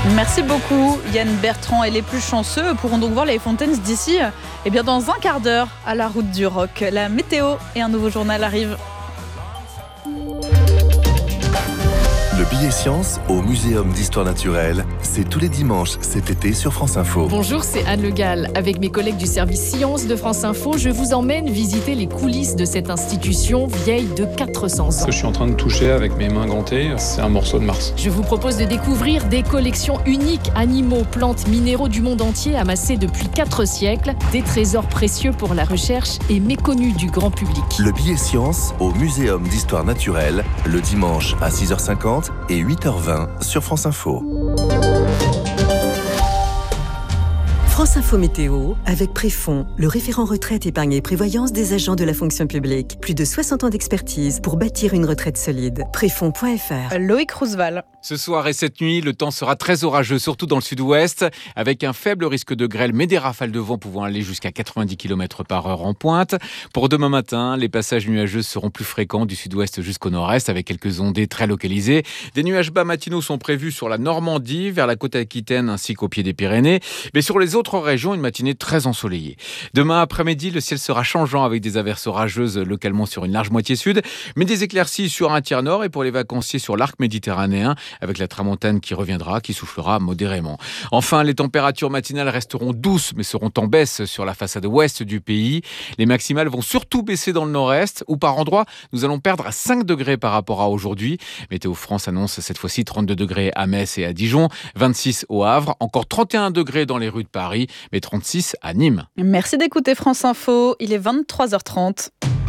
Merci beaucoup Yann Bertrand, et les plus chanceux pourront donc voir les Fountains d'ici dans un quart d'heure à la Route du Rock. La météo et un nouveau journal arrivent. Le billet science au Muséum d'Histoire Naturelle, c'est tous les dimanches cet été sur France Info. Bonjour, c'est Anne Le Gall. Avec mes collègues du service Sciences de France Info, je vous emmène visiter les coulisses de cette institution vieille de 400 ans. Ce que je suis en train de toucher avec mes mains gantées, c'est un morceau de Mars. Je vous propose de découvrir des collections uniques, animaux, plantes, minéraux du monde entier amassés depuis 4 siècles, des trésors précieux pour la recherche et méconnus du grand public. Le billet science au Muséum d'Histoire Naturelle, le dimanche à 6h50 et 8h20 sur France Info. France Info Météo, avec Préfond, le référent retraite, épargne et prévoyance des agents de la fonction publique. Plus de 60 ans d'expertise pour bâtir une retraite solide. Préfond.fr. Loïc Roosevelt. Ce soir et cette nuit, le temps sera très orageux, surtout dans le sud-ouest, avec un faible risque de grêle, mais des rafales de vent pouvant aller jusqu'à 90 km/h en pointe. Pour demain matin, les passages nuageux seront plus fréquents du sud-ouest jusqu'au nord-est, avec quelques ondées très localisées. Des nuages bas matinaux sont prévus sur la Normandie, vers la côte aquitaine ainsi qu'au pied des Pyrénées. Mais sur les autres régions, une matinée très ensoleillée. Demain après-midi, le ciel sera changeant avec des averses orageuses localement sur une large moitié sud, mais des éclaircies sur un tiers nord et pour les vacanciers sur l'arc méditerranéen, avec la tramontane qui reviendra, qui soufflera modérément. Enfin, les températures matinales resteront douces, mais seront en baisse sur la façade ouest du pays. Les maximales vont surtout baisser dans le nord-est, où par endroits, nous allons perdre 5 degrés par rapport à aujourd'hui. Météo France annonce cette fois-ci 32 degrés à Metz et à Dijon, 26 au Havre, encore 31 degrés dans les rues de Paris, mais 36 à Nîmes. Merci d'écouter France Info, il est 23h30.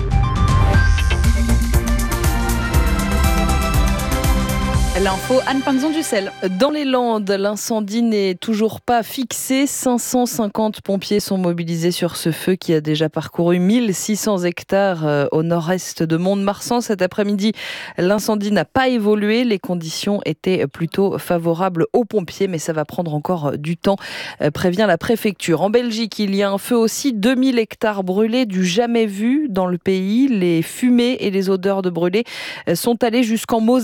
L'info, Anne Pinzon-Ducel. Dans les Landes, l'incendie n'est toujours pas fixé. 550 pompiers sont mobilisés sur ce feu qui a déjà parcouru 1600 hectares au nord-est de Mont-de-Marsan. Cet après-midi, l'incendie n'a pas évolué. Les conditions étaient plutôt favorables aux pompiers, mais ça va prendre encore du temps, prévient la préfecture. En Belgique, il y a un feu aussi, 2000 hectares brûlés, du jamais vu dans le pays. Les fumées et les odeurs de brûlés sont allées jusqu'en Moselle.